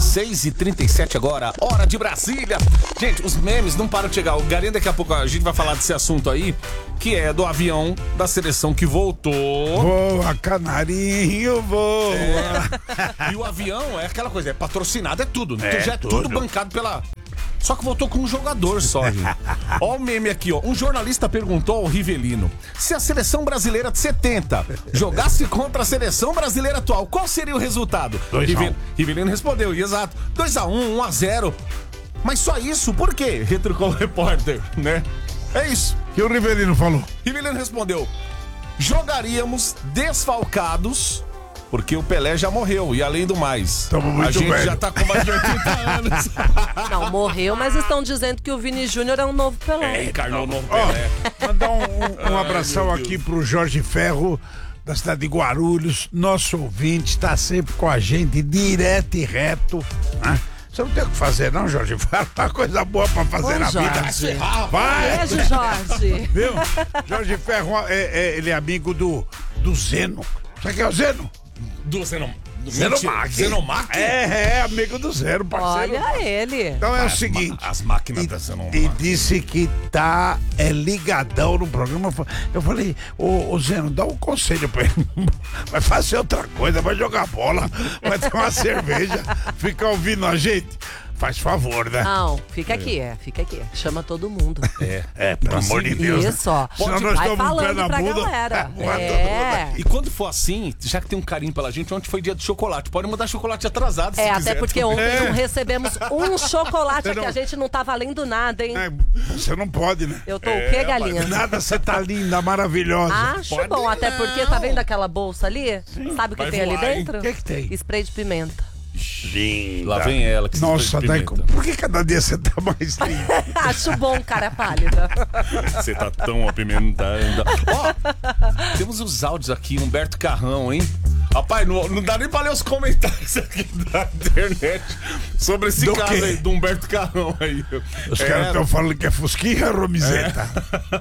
6h37 agora, hora de Brasília. Gente, os memes não param de chegar. O Garinha, daqui a pouco a gente vai falar desse assunto aí, que é do avião da seleção que voltou. Voa, canarinho, voa. E o avião é aquela coisa, é patrocinado, é tudo, né? Já é tudo. tudo bancado pela... Só que voltou com um jogador só, gente. Ó o meme aqui, ó. Um jornalista perguntou ao Rivelino se a seleção brasileira de 70 jogasse contra a seleção brasileira atual, qual seria o resultado? 2-1. Rivelino respondeu, exato. 2-1, 1-0. Mas só isso? Por quê? Retrucou o repórter, né? É isso. Que o Rivelino falou? Rivelino respondeu: jogaríamos desfalcados porque o Pelé já morreu, e além do mais, Tamo muito a gente velho. já tá com mais de 80 anos. Não, morreu, mas estão dizendo que o Vini Júnior é um novo Pelé. Encarnou o novo Ó, Pelé. mandar um abração meu aqui Deus. pro Jorge Ferro, da cidade de Guarulhos, nosso ouvinte, tá sempre com a gente, direto e reto, né? Você não tem o que fazer, não, Jorge? Fala uma coisa boa pra fazer Ô, na Jorge. vida. Vai! Beijo, Jorge. Viu? Jorge Ferro, ele é amigo do Zeno. Sabe quem é o Zeno? Do Zenomac. Zenomac? É amigo do Zeno, parceiro. Olha ele. Então é o seguinte. As máquinas da Zenomac. E disse que tá ligadão no programa. Eu falei, ô Zeno, dá um conselho pra ele. Vai fazer outra coisa, vai jogar bola, vai tomar cerveja, ficar ouvindo a gente. Faz favor, né? Não, fica aqui. Chama todo mundo. Pelo amor de Deus. Isso, ó. Senão nós Vai estamos um pé falando na pra bunda. galera. Vai todo mundo aqui. E quando for assim, já que tem um carinho pela gente, ontem foi dia de chocolate. Pode mandar chocolate atrasado se até quiser. porque ontem não recebemos um chocolate aqui. não- A gente não tá valendo nada, hein? Você não pode, né? Eu tô o quê, galinha? Nada, você tá linda, maravilhosa. Acho Pode bom, até porque tá vendo aquela bolsa ali? Sabe o que Vai tem ali voar, hein? dentro? O que tem? Spray de pimenta. Linda. Lá vem ela, que se Nossa, fez Daico, pimenta. por que cada dia você tá mais linda? Acho bom, cara pálida. Você tá tão apimentada. Ó, temos os áudios aqui, Humberto Carrão, hein? Rapaz, não dá nem pra ler os comentários aqui da internet sobre esse Do caso quê? aí, do Humberto Carrão aí. Os caras estão falando que é fusquinha, Romizeta.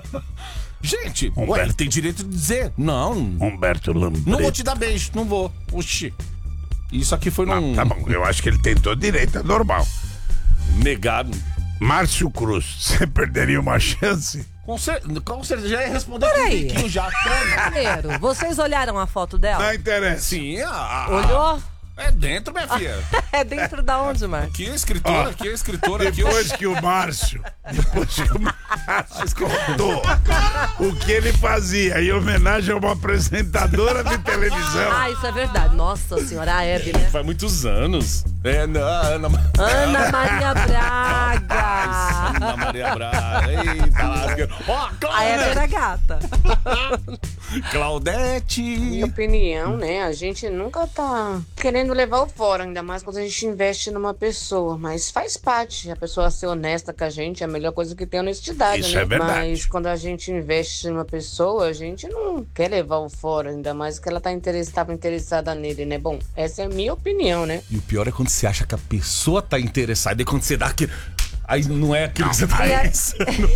Gente, ué, Humberto. ele tem direito de dizer. Não, Humberto Lambreta. não vou te dar beijo, não vou. Oxi. Isso aqui foi num Tá bom, eu acho que ele tem todo direito, é normal. negado. Márcio Cruz, você perderia uma chance? Com certeza, já ia responder Peraí. com um biquinho já. Primeiro, vocês olharam a foto dela? Não interessa. Sim, Olhou? É dentro, minha filha. É dentro da onde, Marcos? Aqui é a escritora, aqui é a escritora. Aqui Depois que o Márcio contou o que ele fazia em homenagem a uma apresentadora de televisão. Ah, isso é verdade. Nossa senhora, a Hebe, né? faz muitos anos. É, Ana Ana Maria Braga. Ana Maria Braga. Eita, lasca. Ó, A Hebe era gata. Claudete. Minha opinião, né? A gente nunca tá querendo levar o fora, ainda mais quando a gente investe numa pessoa. Mas faz parte. A pessoa ser honesta com a gente é a melhor coisa que tem, honestidade, Isso né? é verdade. Mas quando a gente investe numa pessoa, a gente não quer levar o fora, ainda mais que ela estava interessada nele, né? Bom, essa é a minha opinião, né? E o pior é quando você acha que a pessoa tá interessada e quando você dá aquilo. Aí não é aquilo que você tá E aí- pensando.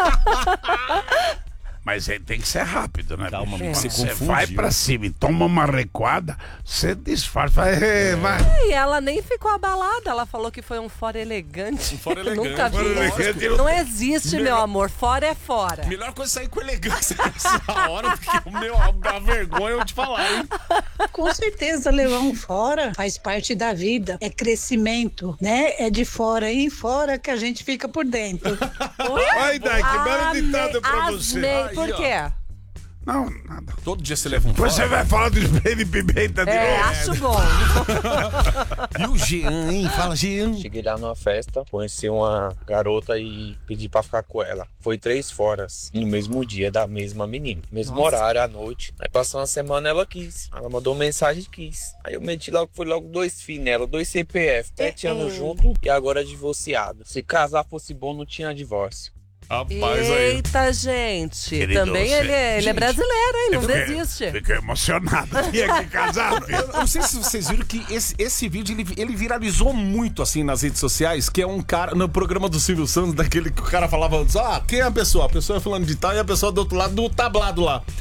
Mas aí tem que ser rápido, né? Calma, bicho? amigo, você Você confundiu. vai pra cima e toma uma recuada, você disfarça. Vai. E ela nem ficou abalada. Ela falou que foi um fora elegante. fora elegante. Nunca vi. Fora elegante, Não existe, meu amor. Fora é fora. Melhor coisa é sair com elegância nessa hora, porque a vergonha eu vou te falar, hein? Com certeza, levar um fora faz parte da vida. É crescimento, né? É de fora em fora que a gente fica por dentro. Ai, Dai, que belo ditado pra você. Asmei. Por Aí, ó. quê? Não, nada. Todo dia você leva um Depois você fora. vai falar do spray de pimenta de É, novo. acho bom. E o Jean, hein? Fala, Jean. Cheguei lá numa festa, conheci uma garota e pedi pra ficar com ela. Foi 3 foras no mesmo dia da mesma menina. Mesmo horário, à noite. Aí passou uma semana, ela quis. Ela mandou mensagem e quis. Aí eu meti logo, foi logo 2 FII nela, 2 CPF, 7 anos junto e agora divorciado. Se casar fosse bom, não tinha divórcio. Rapaz, aí. Eita, gente. Querido, Também você- ele é Gente, brasileiro, hein? Não Fiquei- desiste. Fiquei emocionado. Tinha que casar, filho. Eu não sei se vocês viram que esse vídeo ele viralizou muito assim nas redes sociais, que é um cara no programa do Silvio Santos, daquele que o cara falava, quem é a pessoa? A pessoa é fulano de tal e a pessoa do outro lado do tablado lá.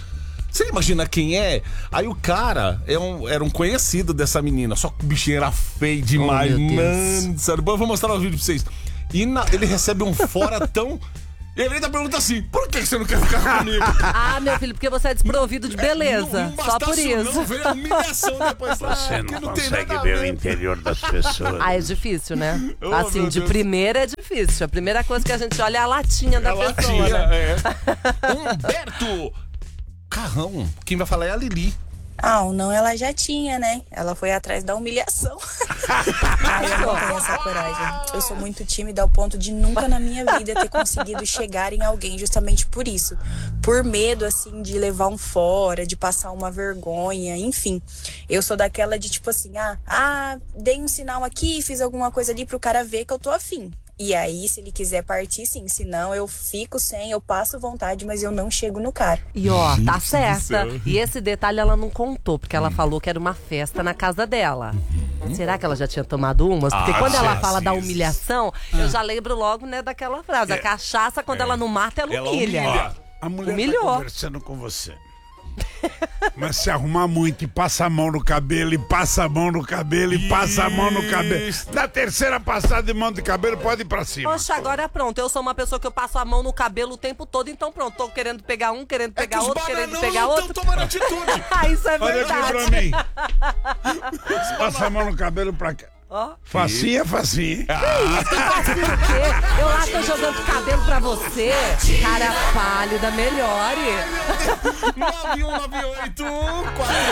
Você imagina quem é? Aí o cara era um conhecido dessa menina, só que o bichinho era feio demais, mano. Sério, eu vou mostrar o vídeo pra vocês. E ele recebe um fora tão... Ele ainda pergunta assim, por que você não quer ficar comigo? Ah, meu filho, porque você é desprovido de beleza. Não Só por isso. Não, veio a humilhação depois. Você não consegue ver o interior das pessoas. Ah, é difícil, né? Oh, Assim, de primeira é difícil. A primeira coisa que a gente olha é a latinha da pessoa, né? Humberto Carrão. Quem vai falar é a Lili. Ah, ou não, ela já tinha, né? Ela foi atrás da humilhação. Ai, eu não tenho essa coragem. Eu sou muito tímida ao ponto de nunca na minha vida ter conseguido chegar em alguém justamente por isso. Por medo, assim, de levar um fora, de passar uma vergonha, enfim. Eu sou daquela de tipo assim, dei um sinal aqui, fiz alguma coisa ali pro cara ver que eu tô afim. E aí, se ele quiser partir, sim. Senão, eu fico sem, eu passo vontade, mas eu não chego no cara. E ó, tá certa. E esse detalhe ela não contou, porque ela falou que era uma festa na casa dela. Será que ela já tinha tomado umas? Porque quando ela fala da humilhação, eu já lembro logo, né, daquela frase. A cachaça, quando ela não mata, ela humilha. A mulher Humilhou. tá conversando com você. Mas se arrumar muito e passa a mão no cabelo, e passa a mão no cabelo, e passa a mão no cabelo. Na terceira passada de mão de cabelo, pode ir pra cima. Poxa, agora pronto. Eu sou uma pessoa que eu passo a mão no cabelo o tempo todo, então pronto. Tô querendo pegar um, querendo pegar outro, querendo pegar outro. Tomando atitude. Ah, isso é Olha verdade. aqui pra mim. Passa a mão no cabelo pra cá. Ó. Facinha, facinha. Eu lá tô jogando cabelo pra você. Cara pálida, melhore. 9198